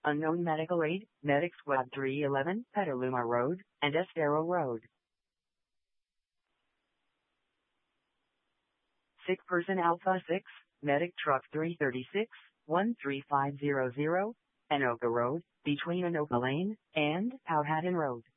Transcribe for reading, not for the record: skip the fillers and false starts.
Unknown medical aid, Medic Squad 311, Petaluma Road, and Estero Road. Sick person Alpha 6, Medic Truck 336, 13500, Anoka Road, between Anoka Lane and Powhatan Road.